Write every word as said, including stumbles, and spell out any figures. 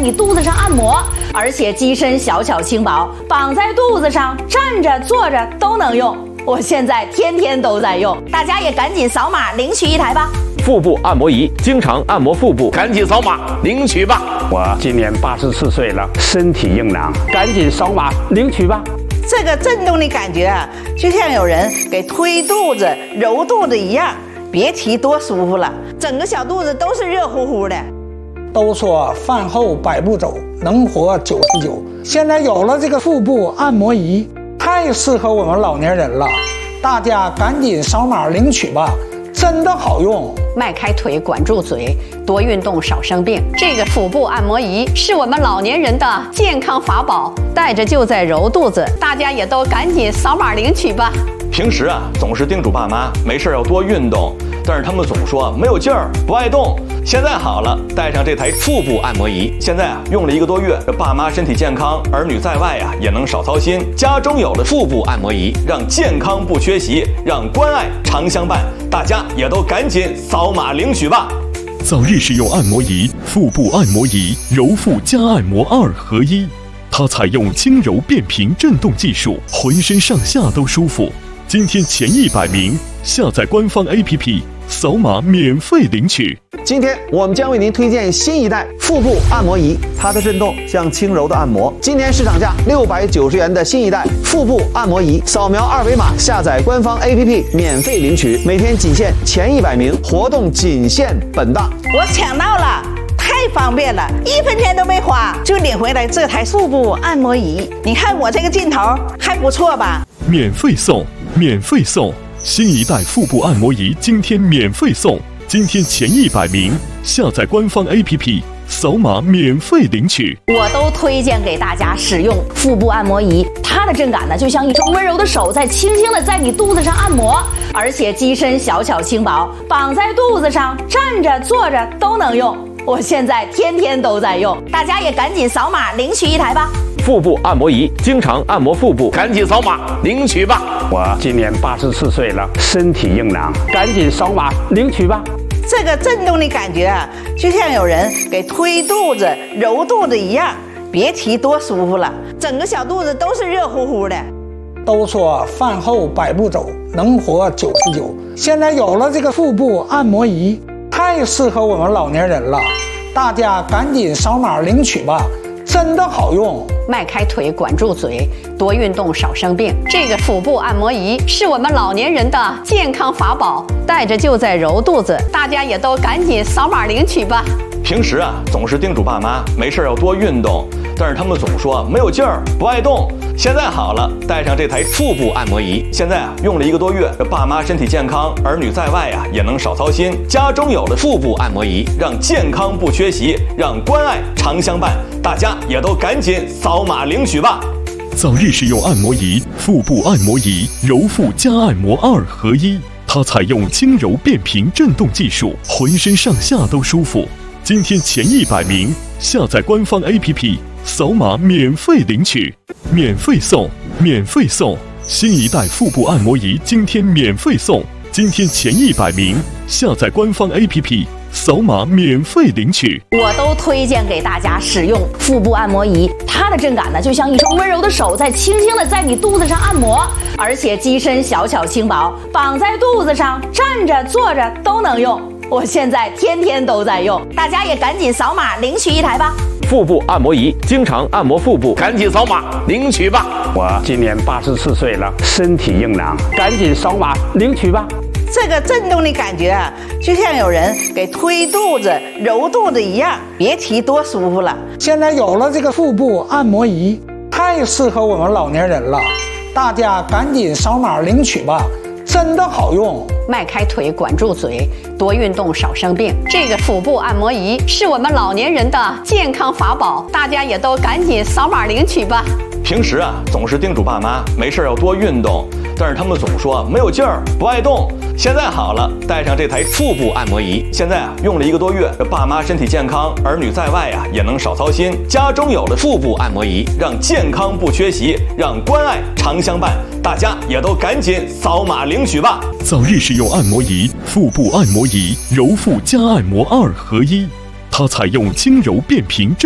你肚子上按摩，而且机身小巧轻薄，绑在肚子上，站着坐着都能用。我现在天天都在用，大家也赶紧扫码领取一台吧。 腹部按摩仪，经常按摩腹部，赶紧扫码领取吧。 我今年八十四岁了，身体硬朗，赶紧扫码领取吧。 这个震动的感觉啊，就像有人给推肚子、揉肚子一样，别提多舒服了，整个小肚子都是热乎乎的。 都说饭后百步走，能活九十九。现在有了这个腹部按摩仪，太适合我们老年人了，大家赶紧扫码领取吧，真的好用。 迈开腿，管住嘴，多运动，少生病。这个腹部按摩仪是我们老年人的健康法宝，带着就在揉肚子，大家也都赶紧扫码领取吧。 平时啊，总是叮嘱爸妈没事要多运动，但是他们总说没有劲儿，不爱动。现在好了，带上这台腹部按摩仪，现在啊用了一个多月，爸妈身体健康，儿女在外啊也能少操心。家中有了腹部按摩仪，让健康不缺席，让关爱常相伴。大家也都赶紧扫码领取吧。 早日使用按摩仪，腹部按摩仪，揉腹加按摩二合一。它采用轻柔变频震动技术，浑身上下都舒服。今天前一百名下载官方 A P P， 扫码免费领取。 今天我们将为您推荐新一代腹部按摩仪，它的震动像轻柔的按摩。今年市场价六百九十元的新一代腹部按摩仪，扫描二维码下载官方 A P P 免费领取，每天仅限前一百名，活动仅限本档。 我抢到了，太方便了，一分钱都没花就领回来这台腹部按摩仪。你看我这个劲头还不错吧？ 免费送，免费送！新一代腹部按摩仪今天免费送，今天前一百名下载官方 A P P， 扫码免费领取。 我都推荐给大家使用腹部按摩仪，它的震感呢，就像一双温柔的手在轻轻的在你肚子上按摩，而且机身小巧轻薄，绑在肚子上，站着坐着都能用。我现在天天都在用，大家也赶紧扫码领取一台吧。 腹部按摩仪，经常按摩腹部，赶紧扫码领取吧。 我今年八十四岁了，身体硬朗，赶紧扫码领取吧。 这个震动的感觉啊，就像有人给推肚子、揉肚子一样，别提多舒服了，整个小肚子都是热乎乎的。 都说饭后百步走，能活九十九。现在有了这个腹部按摩仪，太适合我们老年人了，大家赶紧扫码领取吧，真的好用。 迈开腿，管住嘴，多运动，少生病。这个腹部按摩仪是我们老年人的健康法宝，带着就在揉肚子，大家也都赶紧扫码领取吧。 平时啊，总是叮嘱爸妈没事要多运动，但是他们总说没有劲儿，不爱动。现在好了，带上这台腹部按摩仪，现在啊用了一个多月，爸妈身体健康，儿女在外啊也能少操心。家中有了腹部按摩仪，让健康不缺席，让关爱常相伴。大家也都赶紧扫码领取吧。 早日使用按摩仪，腹部按摩仪，揉腹加按摩二合一。它采用轻柔变频震动技术，浑身上下都舒服。今天前一百名下载官方 A P P， 扫码免费领取，免费送，免费送！新一代腹部按摩仪今天免费送，今天前一百名下载官方 A P P， 扫码免费领取。 我都推荐给大家使用腹部按摩仪，它的震感呢，就像一双温柔的手在轻轻的在你肚子上按摩，而且机身小巧轻薄，绑在肚子上，站着坐着都能用。我现在天天都在用，大家也赶紧扫码领取一台吧。 腹部按摩仪，经常按摩腹部，赶紧扫码领取吧。 我今年八十四岁了，身体硬朗，赶紧扫码领取吧。 这个震动的感觉啊，就像有人给推肚子、揉肚子一样，别提多舒服了。 现在有了这个腹部按摩仪，太适合我们老年人了，大家赶紧扫码领取吧，真的好用。 迈开腿，管住嘴，多运动，少生病。这个腹部按摩仪是我们老年人的健康法宝，大家也都赶紧扫码领取吧。 平时啊，总是叮嘱爸妈没事要多运动，但是他们总说没有劲儿，不爱动。现在好了，带上这台腹部按摩仪，现在啊用了一个多月，爸妈身体健康，儿女在外啊也能少操心。家中有了腹部按摩仪，让健康不缺席，让关爱常相伴。大家也都赶紧扫码领取吧。 早日使用按摩仪，腹部按摩仪，揉腹加按摩二合一。它采用轻柔变频